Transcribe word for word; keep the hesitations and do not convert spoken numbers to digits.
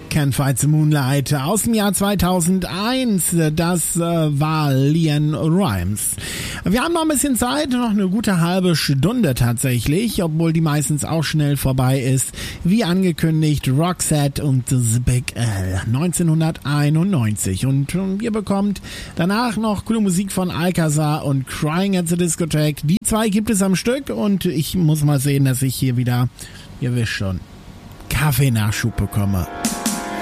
Can't Fight the Moonlight aus dem Jahr zweitausendeins. Das äh, war LeAnn Rimes. Wir haben noch ein bisschen Zeit, noch eine gute halbe Stunde tatsächlich, obwohl die meistens auch schnell vorbei ist. Wie angekündigt, Roxette und The Big L neunzehnhunderteinundneunzig. Und ihr bekommt danach noch coole Musik von Alcazar und Crying at the Discotheque. Die zwei gibt es am Stück und ich muss mal sehen, dass ich hier wieder, ihr wisst schon, Kaffeenachschub bekomme.